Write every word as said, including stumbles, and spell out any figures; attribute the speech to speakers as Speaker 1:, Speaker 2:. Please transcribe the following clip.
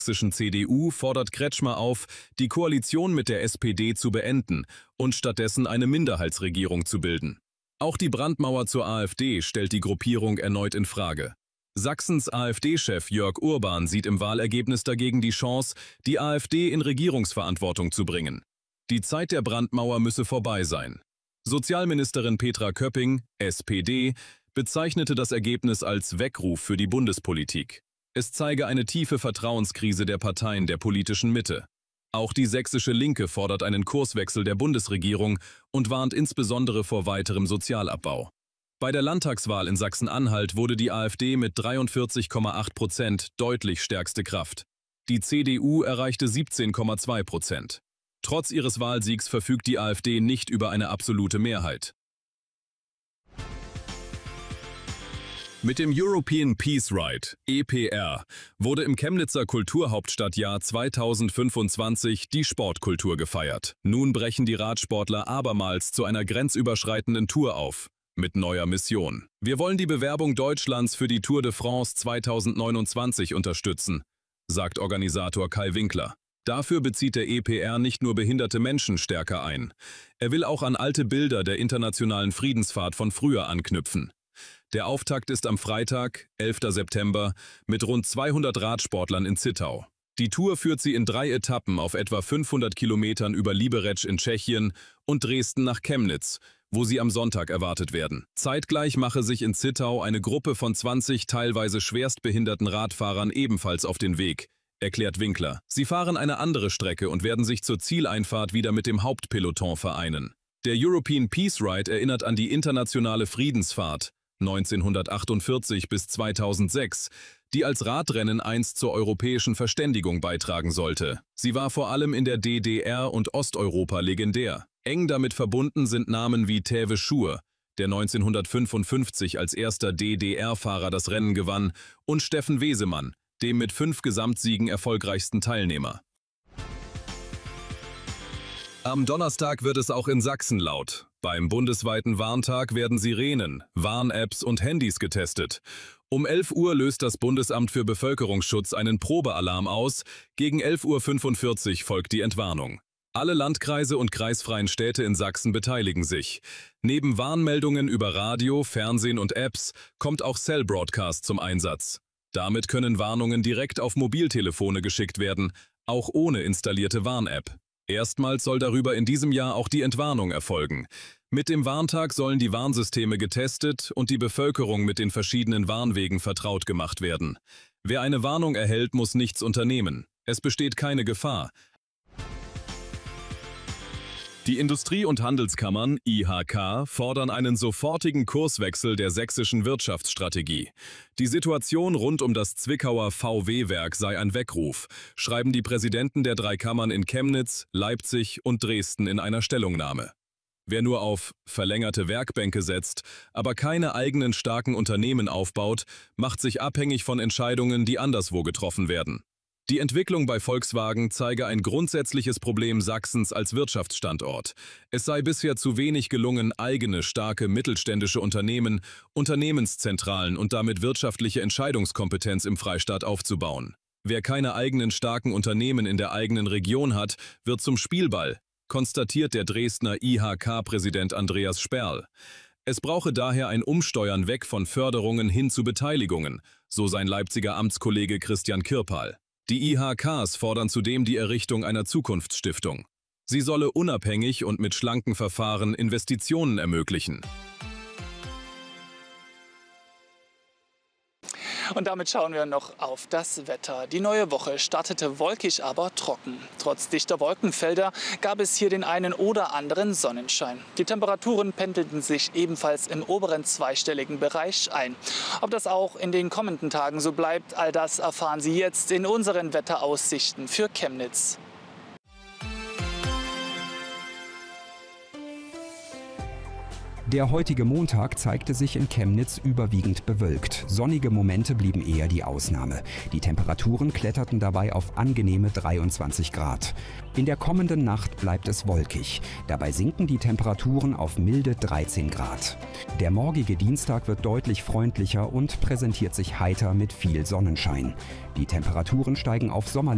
Speaker 1: sächsischen C D U fordert Kretschmer auf, die Koalition mit der S P D zu beenden und stattdessen eine Minderheitsregierung zu bilden. Auch die Brandmauer zur AfD stellt die Gruppierung erneut in Frage. Sachsens AfD-Chef Jörg Urban sieht im Wahlergebnis dagegen die Chance, die AfD in Regierungsverantwortung zu bringen. Die Zeit der Brandmauer müsse vorbei sein. Sozialministerin Petra Köpping, S P D, bezeichnete das Ergebnis als Weckruf für die Bundespolitik. Es zeige eine tiefe Vertrauenskrise der Parteien der politischen Mitte. Auch die sächsische Linke fordert einen Kurswechsel der Bundesregierung und warnt insbesondere vor weiterem Sozialabbau. Bei der Landtagswahl in Sachsen-Anhalt wurde die AfD mit dreiundvierzig Komma acht Prozent deutlich stärkste Kraft. Die C D U erreichte siebzehn Komma zwei Prozent. Trotz ihres Wahlsiegs verfügt die AfD nicht über eine absolute Mehrheit. Mit dem European Peace Ride, E P R, wurde im Chemnitzer Kulturhauptstadtjahr zweitausendfünfundzwanzig die Sportkultur gefeiert. Nun brechen die Radsportler abermals zu einer grenzüberschreitenden Tour auf. Mit neuer Mission. Wir wollen die Bewerbung Deutschlands für die Tour de France zweitausendneunundzwanzig unterstützen, sagt Organisator Kai Winkler. Dafür bezieht der E P R nicht nur behinderte Menschen stärker ein. Er will auch an alte Bilder der internationalen Friedensfahrt von früher anknüpfen. Der Auftakt ist am Freitag, elften September, mit rund zweihundert Radsportlern in Zittau. Die Tour führt sie in drei Etappen auf etwa fünfhundert Kilometern über Liberec in Tschechien und Dresden nach Chemnitz, wo sie am Sonntag erwartet werden. Zeitgleich mache sich in Zittau eine Gruppe von zwanzig teilweise schwerstbehinderten Radfahrern ebenfalls auf den Weg, erklärt Winkler. Sie fahren eine andere Strecke und werden sich zur Zieleinfahrt wieder mit dem Hauptpeloton vereinen. Der European Peace Ride erinnert an die internationale Friedensfahrt neunzehnhundertachtundvierzig bis zweitausendsechs, die als Radrennen einst zur europäischen Verständigung beitragen sollte. Sie war vor allem in der D D R und Osteuropa legendär. Eng damit verbunden sind Namen wie Teve Schur, der neunzehnhundertfünfundfünfzig als erster D D R-Fahrer das Rennen gewann, und Steffen Wesemann, dem mit fünf Gesamtsiegen erfolgreichsten Teilnehmer. Am Donnerstag wird es auch in Sachsen laut. Beim bundesweiten Warntag werden Sirenen, Warn-Apps und Handys getestet. Um elf Uhr löst das Bundesamt für Bevölkerungsschutz einen Probealarm aus, gegen elf Uhr fünfundvierzig folgt die Entwarnung. Alle Landkreise und kreisfreien Städte in Sachsen beteiligen sich. Neben Warnmeldungen über Radio, Fernsehen und Apps kommt auch Cell Broadcast zum Einsatz. Damit können Warnungen direkt auf Mobiltelefone geschickt werden, auch ohne installierte Warn-App. Erstmals soll darüber in diesem Jahr auch die Entwarnung erfolgen. Mit dem Warntag sollen die Warnsysteme getestet und die Bevölkerung mit den verschiedenen Warnwegen vertraut gemacht werden. Wer eine Warnung erhält, muss nichts unternehmen. Es besteht keine Gefahr. Die Industrie- und Handelskammern, I H K, fordern einen sofortigen Kurswechsel der sächsischen Wirtschaftsstrategie. Die Situation rund um das Zwickauer V W-Werk sei ein Weckruf, schreiben die Präsidenten der drei Kammern in Chemnitz, Leipzig und Dresden in einer Stellungnahme. Wer nur auf verlängerte Werkbänke setzt, aber keine eigenen starken Unternehmen aufbaut, macht sich abhängig von Entscheidungen, die anderswo getroffen werden. Die Entwicklung bei Volkswagen zeige ein grundsätzliches Problem Sachsens als Wirtschaftsstandort. Es sei bisher zu wenig gelungen, eigene, starke mittelständische Unternehmen, Unternehmenszentralen und damit wirtschaftliche Entscheidungskompetenz im Freistaat aufzubauen. Wer keine eigenen starken Unternehmen in der eigenen Region hat, wird zum Spielball, konstatiert der Dresdner I H K-Präsident Andreas Sperl. Es brauche daher ein Umsteuern weg von Förderungen hin zu Beteiligungen, so sein Leipziger Amtskollege Christian Kirpal. Die I H Ks fordern zudem die Errichtung einer Zukunftsstiftung. Sie solle unabhängig und mit schlanken Verfahren Investitionen ermöglichen.
Speaker 2: Und damit schauen wir noch auf das Wetter. Die neue Woche startete wolkig, aber trocken. Trotz dichter Wolkenfelder gab es hier den einen oder anderen Sonnenschein. Die Temperaturen pendelten sich ebenfalls im oberen zweistelligen Bereich ein. Ob das auch in den kommenden Tagen so bleibt, all das erfahren Sie jetzt in unseren Wetteraussichten für Chemnitz.
Speaker 3: Der heutige Montag zeigte sich in Chemnitz überwiegend bewölkt. Sonnige Momente blieben eher die Ausnahme. Die Temperaturen kletterten dabei auf angenehme dreiundzwanzig Grad. In der kommenden Nacht bleibt es wolkig. Dabei sinken die Temperaturen auf milde dreizehn Grad. Der morgige Dienstag wird deutlich freundlicher und präsentiert sich heiter mit viel Sonnenschein. Die Temperaturen steigen auf Sommer